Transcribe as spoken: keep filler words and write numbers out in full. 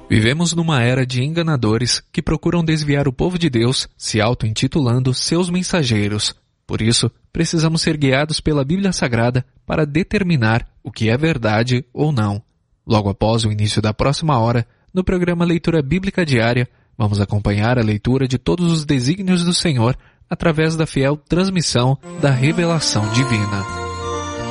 Vivemos numa era de enganadores que procuram desviar o povo de Deus, se auto-intitulando seus mensageiros. Por isso, precisamos ser guiados pela Bíblia Sagrada para determinar o que é verdade ou não. Logo após o início da próxima hora, no programa Leitura Bíblica Diária, vamos acompanhar a leitura de todos os desígnios do Senhor através da fiel transmissão da revelação divina.